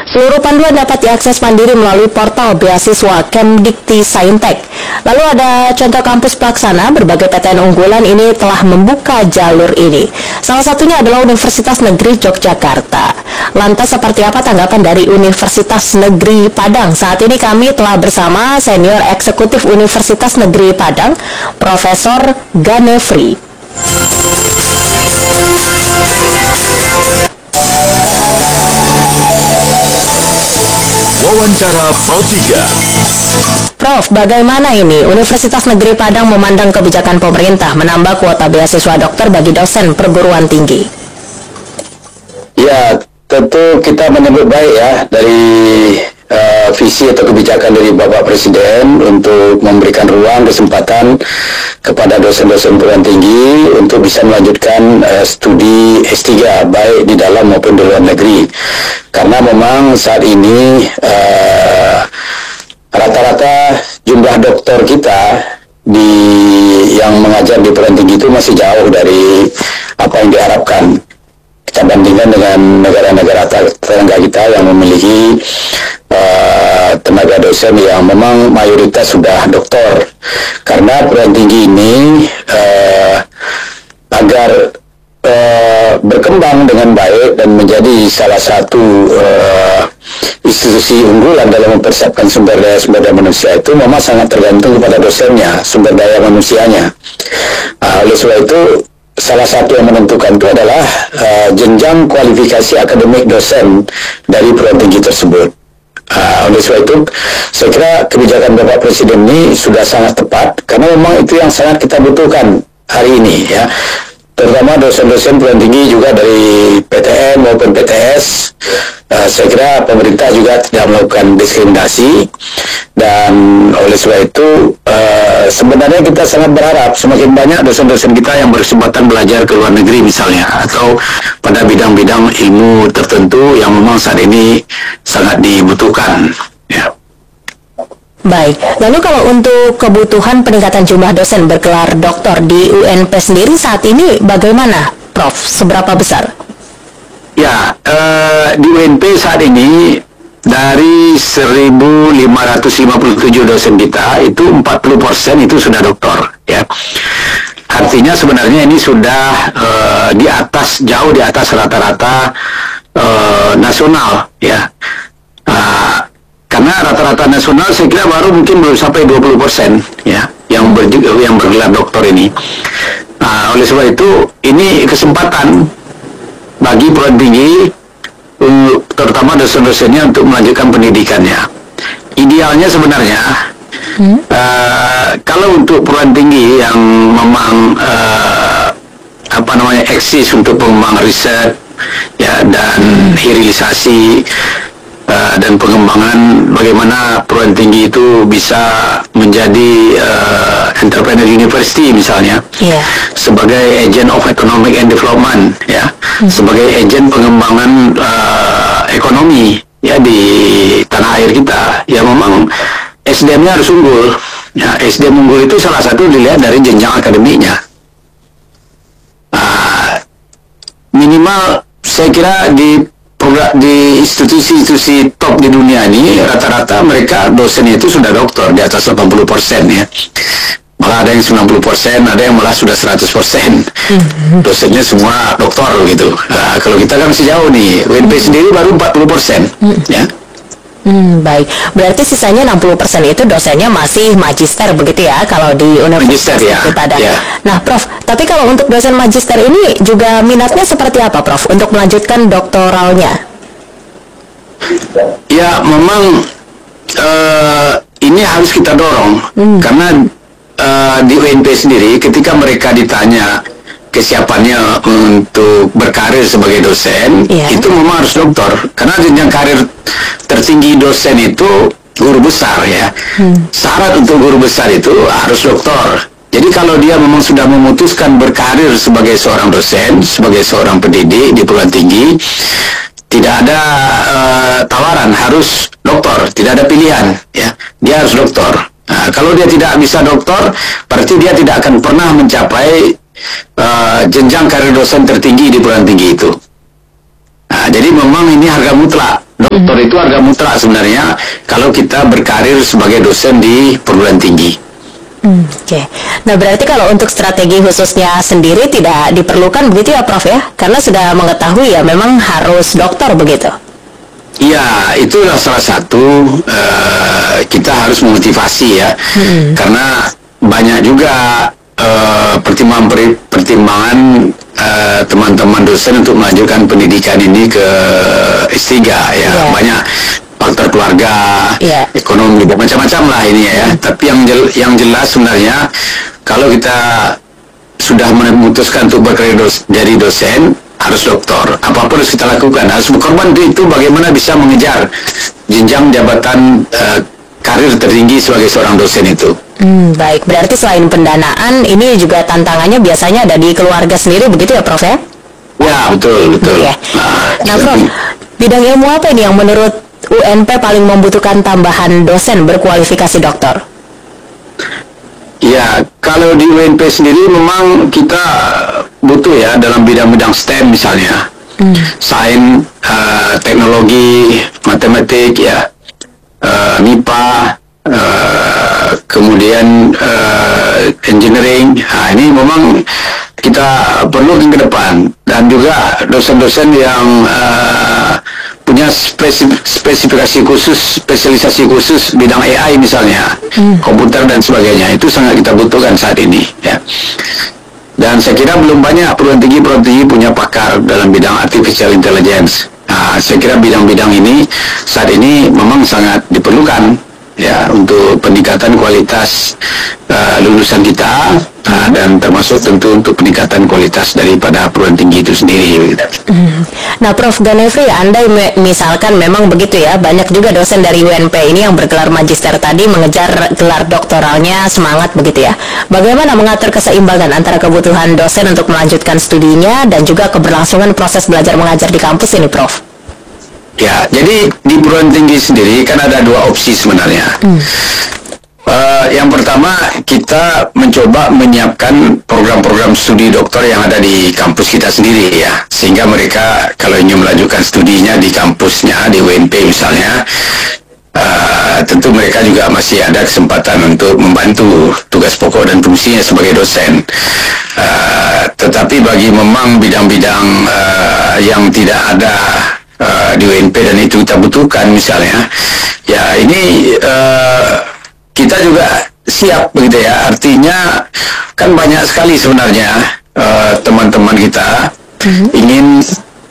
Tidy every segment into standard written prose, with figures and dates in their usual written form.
Seluruh panduan dapat diakses mandiri melalui portal beasiswa Kemdikti Saintek. Lalu ada contoh kampus pelaksana berbagai PTN unggulan ini telah membuka jalur ini. Salah satunya adalah Universitas Negeri Yogyakarta. Lantas seperti apa tanggapan dari Universitas Negeri Padang? Saat ini kami telah bersama Senior Eksekutif Universitas Negeri Padang, Profesor Ganefri. Wawancara Pro 3. Prof, bagaimana ini Universitas Negeri Padang memandang kebijakan pemerintah menambah kuota beasiswa dokter bagi dosen perguruan tinggi? Ya, tentu kita menyambut baik ya dari visi atau kebijakan dari Bapak Presiden untuk memberikan ruang kesempatan kepada dosen-dosen perguruan tinggi untuk bisa melanjutkan studi S3 baik di dalam maupun di luar negeri. Karena memang saat ini rata-rata jumlah dokter kita yang mengajar di perguruan tinggi itu masih jauh dari apa yang diharapkan. Kita bandingkan dengan negara-negara tetangga kita yang memiliki tenaga dosen yang memang mayoritas sudah doktor. Karena perguruan tinggi ini agar berkembang dengan baik dan menjadi salah satu institusi unggulan dalam mempersiapkan sumber daya manusia itu memang sangat tergantung kepada dosennya, sumber daya manusianya. Oleh sebab itu salah satu yang menentukan itu adalah jenjang kualifikasi akademik dosen dari perguruan tinggi tersebut. Oleh sebab itu, saya kira kebijakan Bapak Presiden ini sudah sangat tepat karena memang itu yang sangat kita butuhkan hari ini, ya. Terutama dosen-dosen perguruan tinggi juga dari PTN maupun PTS. Saya kira pemerintah juga tidak melakukan diskriminasi dan oleh sebab itu sebenarnya kita sangat berharap semakin banyak dosen-dosen kita yang berkesempatan belajar ke luar negeri misalnya atau pada bidang-bidang ilmu tertentu yang memang saat ini sangat dibutuhkan, ya. Baik, lalu kalau untuk kebutuhan peningkatan jumlah dosen bergelar doktor di UNP sendiri saat ini bagaimana, Prof? Seberapa besar? Ya, di UNP saat ini dari 1.557 dosen kita itu 40% itu sudah doktor, ya. Artinya sebenarnya ini sudah jauh di atas rata-rata nasional, ya. Karena rata-rata nasional saya kira baru mungkin belum sampai 20%, ya, yang bergelar doktor ini. Oleh sebab itu ini kesempatan bagi perguruan tinggi, terutama dosen-dosennya untuk melanjutkan pendidikannya. Idealnya sebenarnya kalau untuk perguruan tinggi yang memang eksis untuk pengembangan riset, ya, dan hilirisasi dan pengembangan bagaimana perguruan tinggi itu bisa menjadi entrepreneur university misalnya, sebagai agent of economic and development, ya, sebagai agent pengembangan ekonomi, ya, di tanah air kita. Ya memang SDM-nya harus unggul, ya. SDM unggul itu salah satu dilihat dari jenjang akademiknya. Minimal saya kira di institusi-institusi top di dunia ini rata-rata mereka dosennya itu sudah doktor di atas 80%, ya. Malah ada yang 90%, ada yang malah sudah 100%. Dosennya semua doktor gitu. Kalau kita kan masih jauh nih. UNP sendiri baru 40%, ya. Baik, berarti sisanya 60% itu dosennya masih magister begitu ya kalau di Universitas Negeri Padang. Ya. Nah, Prof, tapi kalau untuk dosen magister ini juga minatnya seperti apa, Prof, untuk melanjutkan doktoralnya? Ya, memang ini harus kita dorong karena di UNP sendiri ketika mereka ditanya kesiapannya untuk berkarir sebagai dosen, itu memang harus doktor karena jenjang karir tertinggi dosen itu guru besar, ya. Syarat untuk guru besar itu harus doktor. Jadi kalau dia memang sudah memutuskan berkarir sebagai seorang dosen, sebagai seorang pendidik di perguruan tinggi, tidak ada tawaran, harus doktor, tidak ada pilihan, ya. Dia harus doktor. Nah, kalau dia tidak bisa doktor, berarti dia tidak akan pernah mencapai jenjang karir dosen tertinggi di perguruan tinggi itu. Nah, jadi memang ini harga mutlak Doktor itu harga mutlak sebenarnya kalau kita berkarir sebagai dosen di perguruan tinggi. Oke. Nah, berarti kalau untuk strategi khususnya sendiri tidak diperlukan begitu ya Prof ya? Karena sudah mengetahui ya memang harus dokter begitu. Iya, itulah salah satu kita harus memotivasi ya, karena banyak juga pertimbangan teman-teman dosen untuk melanjutkan pendidikan ini ke S3 ya. Banyak faktor keluarga, ekonomi, macam-macam lah ini ya. Tapi yang jelas sebenarnya kalau kita sudah memutuskan untuk berkarir jadi dosen, harus doktor. Apapun harus kita lakukan, harus berkorban itu bagaimana bisa mengejar jenjang jabatan karir tertinggi sebagai seorang dosen itu. Baik, berarti selain pendanaan, ini juga tantangannya biasanya ada di keluarga sendiri begitu ya Prof ya? Ya, betul. Okay. Nah Prof, bidang ilmu apa ini yang menurut UNP paling membutuhkan tambahan dosen berkualifikasi doktor? Ya, kalau di UNP sendiri memang kita butuh ya dalam bidang-bidang STEM misalnya, sains, teknologi, matematik ya, MIPA, kemudian engineering. Nah, ini memang kita perlu ke depan, dan juga dosen-dosen yang punya spesifikasi khusus, spesialisasi khusus bidang AI misalnya, komputer dan sebagainya, itu sangat kita butuhkan saat ini ya. Dan saya kira belum banyak perguruan tinggi punya pakar dalam bidang artificial intelligence. Nah, saya kira bidang-bidang ini saat ini memang sangat diperlukan ya untuk peningkatan kualitas lulusan kita, dan termasuk tentu untuk peningkatan kualitas daripada perguruan tinggi itu sendiri. Nah Prof Ganefri, Anda misalkan memang begitu ya, banyak juga dosen dari UNP ini yang bergelar magister tadi mengejar gelar doktoralnya, semangat begitu ya. Bagaimana mengatur keseimbangan antara kebutuhan dosen untuk melanjutkan studinya dan juga keberlangsungan proses belajar mengajar di kampus ini Prof? Ya, jadi di perguruan tinggi sendiri kan ada dua opsi sebenarnya. Yang pertama, kita mencoba menyiapkan program-program studi doktor yang ada di kampus kita sendiri ya, sehingga mereka kalau ingin melanjutkan studinya di kampusnya, di UNP misalnya, tentu mereka juga masih ada kesempatan untuk membantu tugas pokok dan fungsinya sebagai dosen. Tetapi bagi memang bidang-bidang yang tidak ada di UNP dan itu kita butuhkan misalnya, ya ini kita juga siap begitu ya. Artinya kan banyak sekali sebenarnya teman-teman kita ingin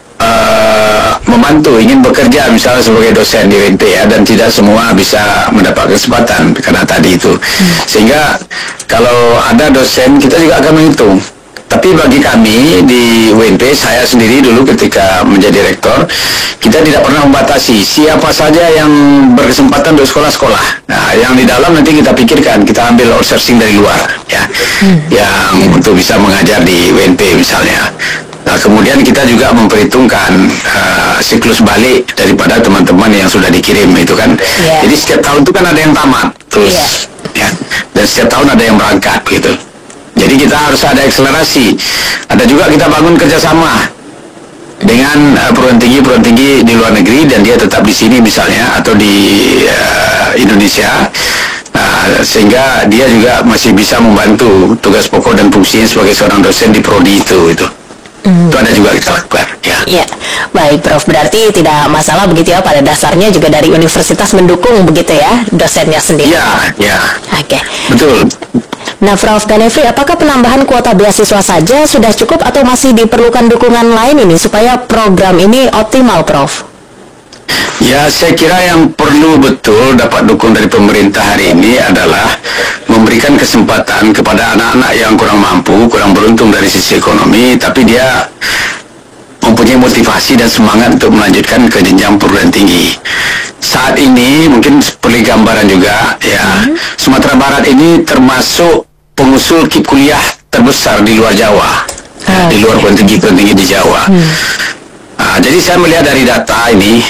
membantu, ingin bekerja misalnya sebagai dosen di UNP ya, dan tidak semua bisa mendapat kesempatan karena tadi itu. Sehingga kalau ada dosen, kita juga akan menghitung. Tapi bagi kami di UNP, saya sendiri dulu ketika menjadi rektor, kita tidak pernah membatasi siapa saja yang berkesempatan untuk sekolah-sekolah. Nah, yang di dalam nanti kita pikirkan, kita ambil outsourcing dari luar, ya, yang untuk bisa mengajar di UNP misalnya. Nah, kemudian kita juga memperhitungkan siklus balik daripada teman-teman yang sudah dikirim itu kan. Jadi setiap tahun itu kan ada yang tamat, terus, ya, dan setiap tahun ada yang berangkat gitu. Jadi kita harus ada akselerasi. Ada juga kita bangun kerjasama dengan perguruan tinggi di luar negeri, dan dia tetap di sini misalnya atau di Indonesia, sehingga dia juga masih bisa membantu tugas pokok dan fungsinya sebagai seorang dosen di prodi itu. Itu ada juga kita lakukan. Ya, baik Prof. Berarti tidak masalah begitu ya, pada dasarnya juga dari universitas mendukung begitu ya dosennya sendiri. Ya. Oke. Betul. Nah, Prof. Ganefri, apakah penambahan kuota beasiswa saja sudah cukup atau masih diperlukan dukungan lain ini supaya program ini optimal, Prof? Ya, saya kira yang perlu betul dapat dukung dari pemerintah hari ini adalah memberikan kesempatan kepada anak-anak yang kurang mampu, kurang beruntung dari sisi ekonomi, tapi dia mempunyai motivasi dan semangat untuk melanjutkan ke jenjang perguruan tinggi. Saat ini mungkin seperti gambaran juga ya, Sumatera Barat ini termasuk pengusul KIP kuliah terbesar di luar Jawa, di luar perguruan tinggi di Jawa. Jadi saya melihat dari data ini,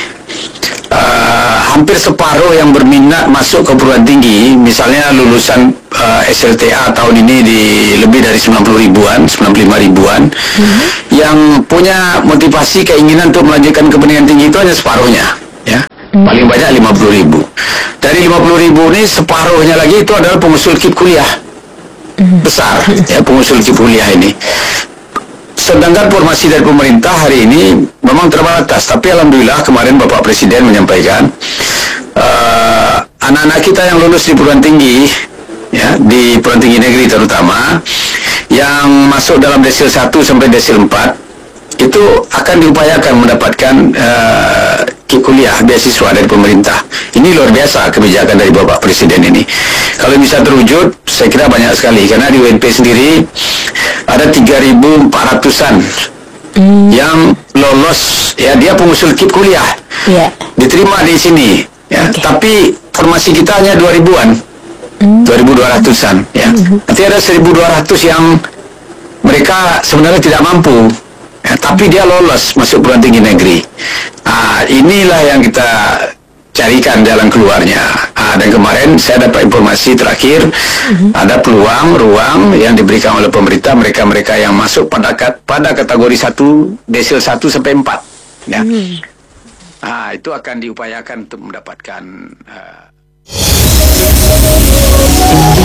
hampir separuh yang berminat masuk ke perguruan tinggi, misalnya lulusan SLTA tahun ini di lebih dari 90 ribuan, 95 ribuan, yang punya motivasi keinginan untuk melanjutkan ke pendidikan tinggi itu hanya separuhnya. Ya. Paling banyak 50.000. Dari 50.000 ini separuhnya lagi itu adalah pengusul KIP kuliah. Besar ya pengusul KIP kuliah ini. Sedangkan formasi dari pemerintah hari ini memang terbatas, tapi alhamdulillah kemarin Bapak Presiden menyampaikan anak-anak kita yang lulus di perguruan tinggi, ya di perguruan tinggi negeri terutama, yang masuk dalam desil 1 sampai desil 4 itu akan diupayakan mendapatkan kuliah beasiswa dari pemerintah. Ini luar biasa kebijakan dari Bapak Presiden ini. Kalau bisa terwujud, saya kira banyak sekali, karena di UNP sendiri ada 3.400-an yang lolos, ya dia pengusul KIP kuliah, diterima di sini, ya. Tapi formasi kita hanya 2.000-an, 2.200-an, ya. Nanti ada 1.200 yang mereka sebenarnya tidak mampu, ya, tapi dia lolos masuk perguruan tinggi negeri. Inilah yang kita carikan jalan keluarnya. Dan kemarin saya dapat informasi terakhir, ada peluang ruang yang diberikan oleh pemerintah mereka-mereka yang masuk pada kategori 1 desil 1 sampai 4, ya. Itu akan diupayakan untuk mendapatkan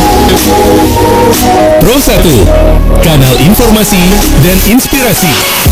Pro 1, kanal informasi dan inspirasi.